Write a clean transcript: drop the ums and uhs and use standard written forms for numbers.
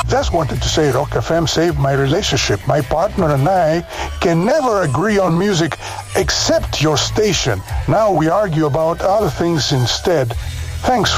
Just wanted to say Rock FM saved my relationship. My partner and I can never agree on music except your station. Now we argue about other things instead. Thanks